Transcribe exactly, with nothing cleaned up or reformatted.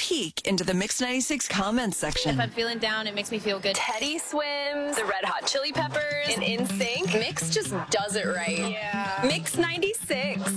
peek into the Mix ninety-six comments section. If I'm feeling down, it makes me feel good. Teddy Swims, the Red Hot Chili Peppers, and N Sync. Mix just does it right. Yeah. Mix ninety-six.